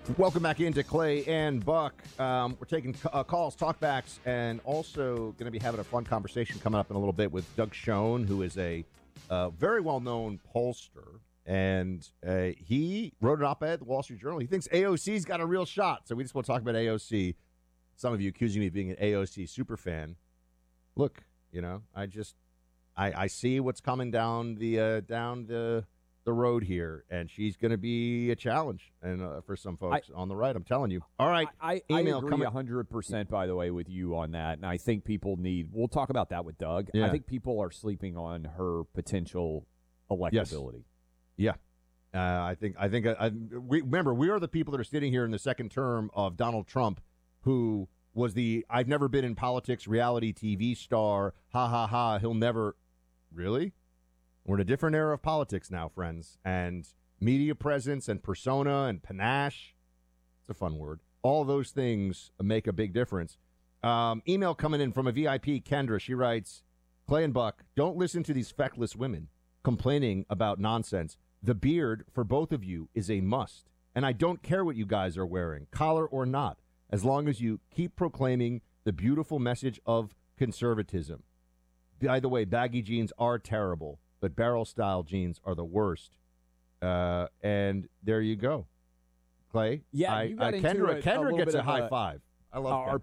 Welcome back into Clay and Buck. We're taking calls, talkbacks, and also going to be having a fun conversation coming up in a little bit with Doug Schoen, who is a very well-known pollster. And he wrote an op-ed at the Wall Street Journal. He thinks AOC's got a real shot. So we just want to talk about AOC. Some of you accusing me of being an AOC superfan. Look, I see what's coming down the road here, and she's going to be a challenge and for some folks on the right. I'm telling you. All right, I agree 100%, by the way, with you on that, and I think people we'll talk about that with Doug. Yeah. I think people are sleeping on her potential electability. Yes. Yeah. I think remember, we are the people that are sitting here in the second term of Donald Trump, who was the I've never been in politics reality TV star. Ha, ha, ha. He'll never. Really? We're in a different era of politics now, friends. And media presence and persona and panache. It's a fun word. All those things make a big difference. Email coming in from a VIP, Kendra. She writes, Clay and Buck, don't listen to these feckless women complaining about nonsense. The beard for both of you is a must. And I don't care what you guys are wearing, collar or not, as long as you keep proclaiming the beautiful message of conservatism. By the way, baggy jeans are terrible, but barrel-style jeans are the worst. And there you go. Clay? Yeah, you got into Kendra gets a high five. I love our